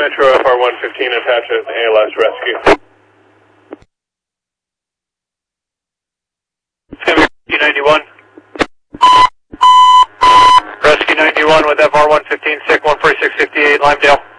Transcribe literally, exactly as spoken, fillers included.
Metro F R one fifteen, attach an A L S rescue. It's going to be Rescue ninety-one. Rescue ninety-one with F R one fifteen, S I C one forty-six fifty-eight, Limedale.